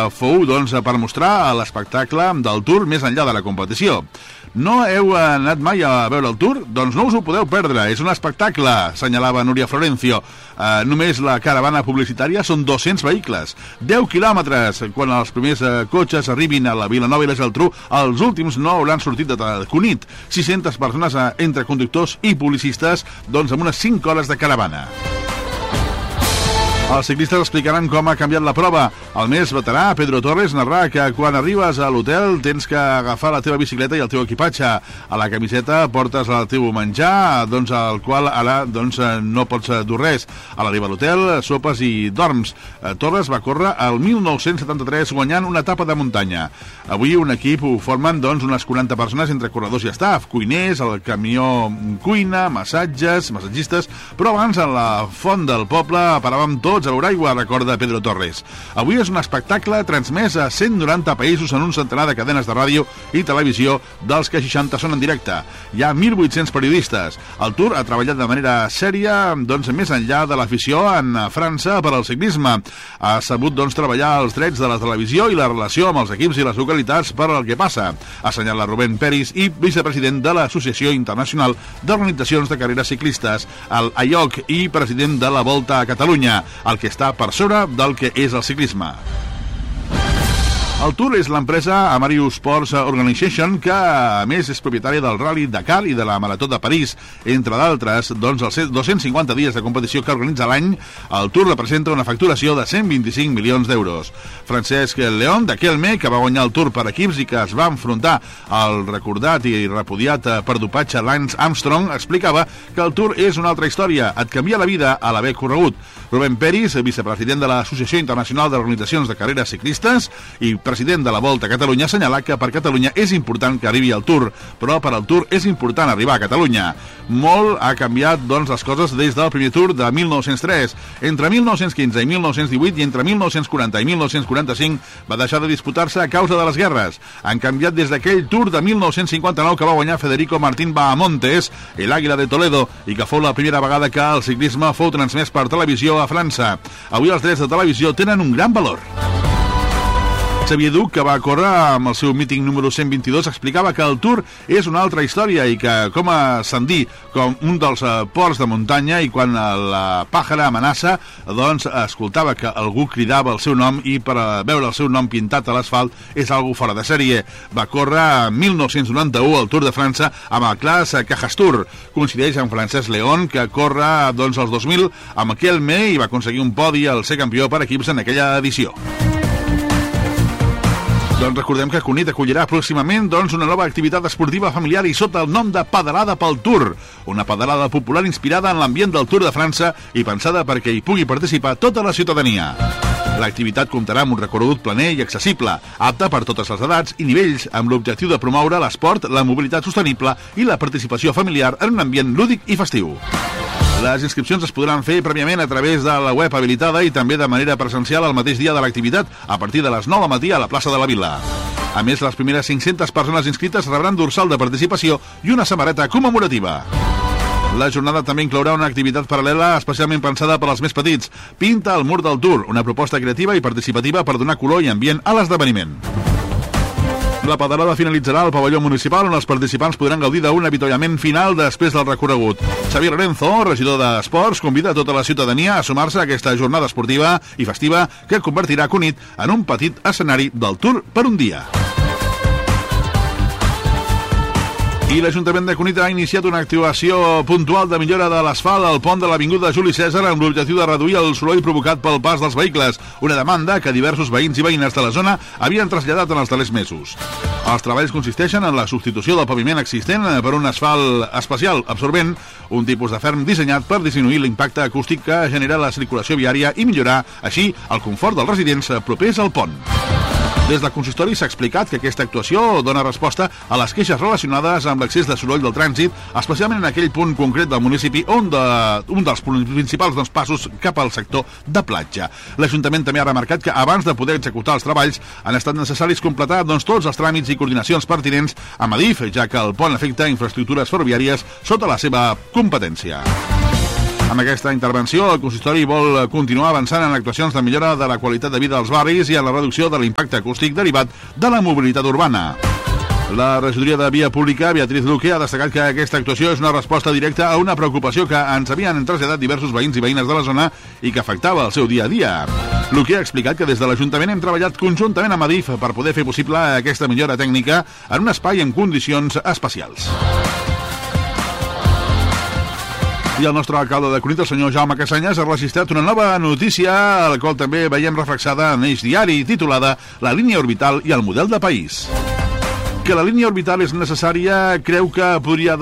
fou per mostrar l'espectacle del Tour més enllà de la competició. No heu anat mai a veure el Tour? Doncs no us ho podeu perdre, és un espectacle, assenyalava Núria Florencio. Només la caravana publicitària són 200 vehicles, 10 quilòmetres. Quan els primers cotxes arribin a la Vilanova i la Geltrú, els últims no hauran sortit de Cunit. 600 persones entre conductors i policistes, amb unes 5 hores de caravana. Els ciclistes explicaran com ha canviat la prova. El més veterà, Pedro Torres, narrà que quan arribes a l'hotel tens que agafar la teva bicicleta i el teu equipatge. A la camiseta portes el teu menjar, al qual ara no pots dur res. A l'arribar a l'hotel, sopes i dorms. Torres va córrer el 1973 guanyant una etapa de muntanya. Avui un equip ho formen unes 40 persones entre corredors i staff, cuiners, el camió cuina, massatgistes, però abans a la font del poble paràvem tots a l'aigua, recorda Pedro Torres. Avui és un espectacle transmès a 190 països en un centenar de cadenes de ràdio i televisió, dels que 60 són en directe. Hi ha 1.800 periodistes. El Tour ha treballat de manera sèria, més enllà de l'afició en França per al ciclisme. Ha sabut, treballar els drets de la televisió i la relació amb els equips i les localitats per al que passa. Assenyala Rubén Peris, i vicepresident de l'Associació Internacional d'Organitzacions de Carreres Ciclistes, el AIOC, i president de la Volta a Catalunya, el que està per sobre del que és el ciclisme. El Tour és l'empresa Amariu Sports Organization, que a més és propietària del Rally Dakar i de la Marató de París, entre d'altres. Els 250 dies de competició que organitza l'any, el Tour representa una facturació de 125 milions d'euros. Francesc León, de Kelme, que va guanyar el Tour per equips i que es va enfrontar al recordat i repudiat per dopatge Lance Armstrong, explicava que el Tour és una altra història, et canvia la vida a l'haver corregut. Rubén Peris, vicepresident de l'Associació Internacional d'Organitzacions de Carreres Ciclistes i president de la Volta a Catalunya, assenyala que per Catalunya és important que arribi al Tour, però per al Tour és important arribar a Catalunya. Molt ha canviat, les coses des del primer Tour de 1903. Entre 1915 i 1918 i entre 1940 i 1945 va deixar de disputar-se a causa de les guerres. Han canviat des d'aquell Tour de 1959 que va guanyar Federico Martín Bahamontes, el Àguila de Toledo, i que fou la primera vegada que el ciclisme fou transmès per televisió a França. Avui els drets de televisió tenen un gran valor. Xavier Duc, que va córrer amb el seu míting número 122, explicava que el Tour és una altra història i que, com a Sandí, com un dels ports de muntanya, i quan la pàjara amenaça, escoltava que algú cridava el seu nom, i per veure el seu nom pintat a l'asfalt és algo fora de sèrie. Va córrer en 1991 el Tour de França amb el Clas Cajastur. Coincideix amb Francesc León, que corre els 2000 amb Kelme i va aconseguir un podi al ser campió per equips en aquella edició. Recordem que Cunit acollirà pròximament una nova activitat esportiva familiar i sota el nom de Pedalada pel Tour. Una pedalada popular inspirada en l'ambient del Tour de França i pensada perquè hi pugui participar tota la ciutadania. L'activitat comptarà amb un recorregut planer i accessible, apte per totes les edats i nivells, amb l'objectiu de promoure l'esport, la mobilitat sostenible i la participació familiar en un ambient lúdic i festiu. Les inscripcions es podran fer prèviament a través de la web habilitada i també de manera presencial el mateix dia de l'activitat, a partir de les 9 del matí a la plaça de la Vila. A més, les primeres 500 persones inscrites rebran dorsal de participació i una samarreta commemorativa. La jornada també inclourà una activitat paral·lela especialment pensada per als més petits. Pinta el mur del Tour, una proposta creativa i participativa per donar color i ambient a l'esdeveniment. La pedalada finalitzarà al pavelló municipal, on els participants podran gaudir d'un avituallament final després del recorregut. Xavier Lorenzo, regidor d'Esports, convida tota la ciutadania a sumar-se a aquesta jornada esportiva i festiva que convertirà Cunit en un petit escenari del Tour per un dia. I l'Ajuntament de Cunit ha iniciat una actuació puntual de millora de l'asfalt al pont de l'Avinguda Juli Cèsar amb l'objectiu de reduir el soroll provocat pel pas dels vehicles, una demanda que diversos veïns i veïnes de la zona havien traslladat en els darrers mesos. Els treballs consisteixen en la substitució del paviment existent per un asfalt especial absorbent, un tipus de ferm dissenyat per disminuir l'impacte acústic que genera la circulació viària i millorar, així, el confort dels residents propers al pont. Des del consistori s'ha explicat que aquesta actuació dona resposta a les queixes relacionades amb l'accés de soroll del trànsit, especialment en aquell punt concret del municipi on un dels principals passos cap al sector de platja. L'Ajuntament també ha remarcat que abans de poder executar els treballs han estat necessaris completar tots els tràmits i coordinacions pertinents amb Adif, ja que el pont afecta infraestructures ferroviàries sota la seva competència. Amb aquesta intervenció, el consistori vol continuar avançant en actuacions de millora de la qualitat de vida dels barris i en la reducció de l'impacte acústic derivat de la mobilitat urbana. La regidoria de Via Pública, Beatriz Luque, ha destacat que aquesta actuació és una resposta directa a una preocupació que ens havien traslladat diversos veïns i veïnes de la zona i que afectava el seu dia a dia. Luque ha explicat que des de l'Ajuntament hem treballat conjuntament amb Adif per poder fer possible aquesta millora tècnica en un espai en condicions especials. I el nostre alcalde de Cunit, el senyor Jaume Casanyes, ha registrat una nova notícia, a la qual també veiem reflexada en Eix Diari, titulada La línia orbital i el model de país. Que la línia orbital és necessària, creu que podria,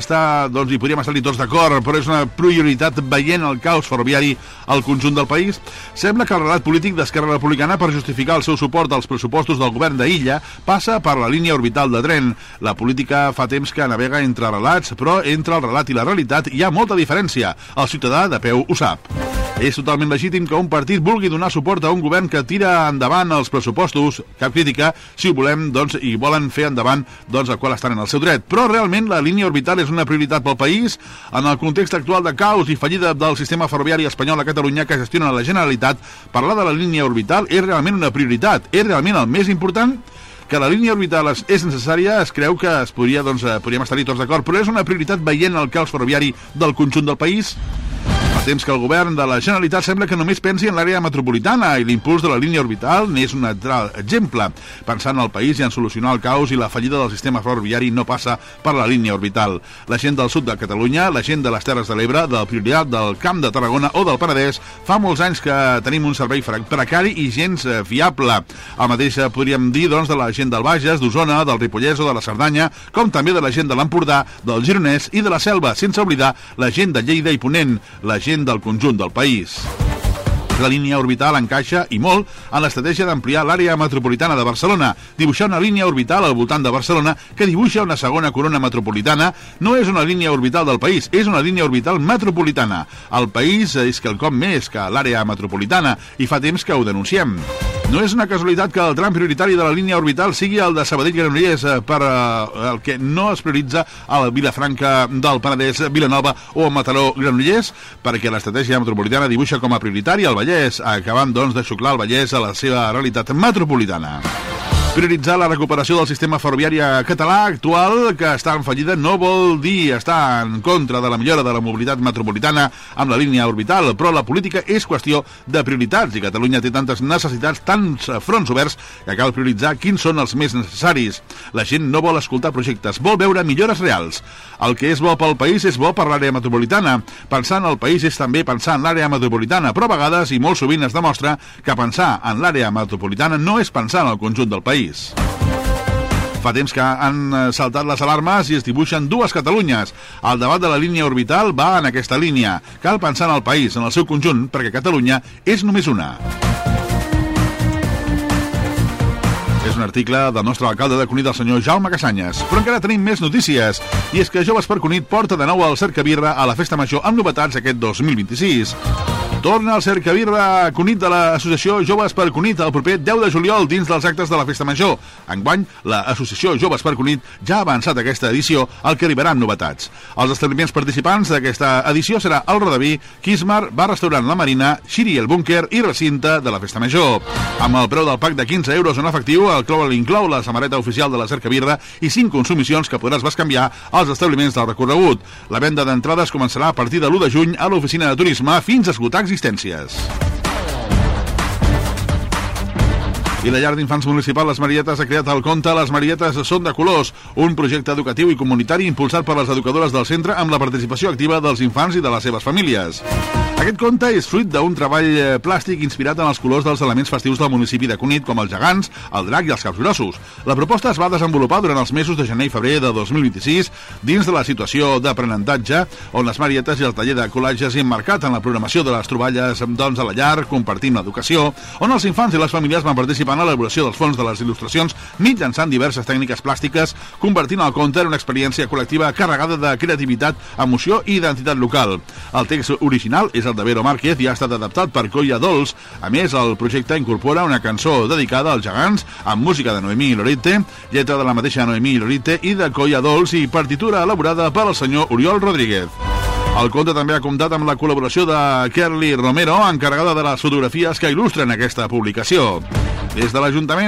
hi podríem estar-hi tots d'acord, però és una prioritat veient el caos ferroviari al conjunt del país? Sembla que el relat polític d'Esquerra Republicana per justificar el seu suport als pressupostos del govern d'Illa passa per la línia orbital de tren. La política fa temps que navega entre relats, però entre el relat i la realitat hi ha molta diferència. El ciutadà de peu ho sap. És totalment legítim que un partit vulgui donar suport a un govern que tira endavant els pressupostos, cap crítica, si ho volem, i volen fer endavant, el qual estan en el seu dret. Però realment la línia orbital és una prioritat pel país en el context actual de caos i fallida del sistema ferroviari espanyol a Catalunya que gestiona la Generalitat. Parlar de la línia orbital és realment una prioritat, és realment el més important. Que la línia orbital és necessària, es creu que podríem estar-hi tots d'acord, però és una prioritat veient el caos ferroviari del conjunt del país? Fa temps que el govern de la Generalitat sembla que només pensi en l'àrea metropolitana i l'impuls de la línia orbital n'és un altre exemple. Pensar en el país i en solucionar el caos i la fallida del sistema ferroviari no passa per la línia orbital. La gent del sud de Catalunya, la gent de les Terres de l'Ebre, del Priorat, del Camp de Tarragona o del Penedès, fa molts anys que tenim un servei precari i gens fiable. El mateix podríem dir de la gent del Bages, d'Osona, del Ripollès o de la Cerdanya, com també de la gent de l'Empordà, del Gironès i de la Selva, sense oblidar la gent de Lleida i Ponent, la gent del conjunt del país. La línia orbital encaixa, i molt, en l'estratègia d'ampliar l'àrea metropolitana de Barcelona. Dibuixar una línia orbital al voltant de Barcelona que dibuixa una segona corona metropolitana no és una línia orbital del país, és una línia orbital metropolitana. El país és quelcom més que l'àrea metropolitana i fa temps que ho denunciem. No és una casualitat que el tram prioritari de la línia orbital sigui el de Sabadell-Granollers, per el que no es prioritza a Vilafranca del Penedès, Vilanova o Mataró-Granollers, perquè l'estratègia metropolitana dibuixa com a prioritari el Vallès, acabant de xuclar el Vallès a la seva realitat metropolitana. Prioritzar la recuperació del sistema ferroviari català actual, que està en fallida, no vol dir estar en contra de la millora de la mobilitat metropolitana amb la línia orbital, però la política és qüestió de prioritats i Catalunya té tantes necessitats, tants fronts oberts, que cal prioritzar quins són els més necessaris. La gent no vol escoltar projectes, vol veure millores reals. El que és bo pel país és bo per l'àrea metropolitana. Pensar en el país és també pensar en l'àrea metropolitana, però a vegades i molt sovint es demostra que pensar en l'àrea metropolitana no és pensar en el conjunt del país. Fa temps que han saltat les alarmes i es dibuixen dues Catalunyes. El debat de la línia orbital va en aquesta línia. Cal pensar en el país, en el seu conjunt, perquè Catalunya és només una. És un article del nostre alcalde de Cunit, el senyor Jaume Casanyes. Però encara tenim més notícies. I és que Joves per Cunit porta de nou el Cercabirra a la Festa Major amb novetats aquest 2026. Torna el Cercabirra a Cunit de l'associació Joves per Cunit el proper 10 de juliol dins dels actes de la Festa Major. Enguany, l'associació Joves per Cunit ja ha avançat aquesta edició, al que arribaran novetats. Els establiments participants d'aquesta edició serà el Rodaví, Kismar, Bar Restaurant La Marina, Xiri el Búnquer i recinte de la Festa Major. Amb el preu del pack de 15 euros en efectiu, el club inclou la samarreta oficial de la Cercabirra i 5 consumicions que podràs bescanviar als establiments del recorregut. La venda d'entrades començarà a partir de l'1 de juny a l'oficina de turisme fins a esgotar existències. I la llar d'infants municipal Les Marietes ha creat el conte Les Marietes són de colors, un projecte educatiu i comunitari impulsat per les educadores del centre amb la participació activa dels infants i de les seves famílies. Aquest conte és fruit d'un treball plàstic inspirat en els colors dels elements festius del municipi de Cunit, com els gegants, el drac i els caps grossos. La proposta es va desenvolupar durant els mesos de gener i febrer de 2026 dins de la situació d'aprenentatge, on les Marietes i el taller de col·latge s'han emmarcat en la programació de les troballes a la llar, compartint l'educació, on els infants i les famílies van participar en l'elaboració dels fons de les il·lustracions mitjançant diverses tècniques plàstiques, convertint el conte en una experiència col·lectiva carregada de creativitat, emoció i identitat local. El text original és el de Vero Márquez i ha estat adaptat per Colla Dolls. A més, el projecte incorpora una cançó dedicada als gegants amb música de Noemí Lorite, lletra de la mateixa Noemí Lorite i de Colla Dolls i partitura elaborada per el senyor Oriol Rodríguez. El conte també ha comptat amb la col·laboració de Kerly Romero, encarregada de les fotografies que il·lustren aquesta publicació. Des de l'Ajuntament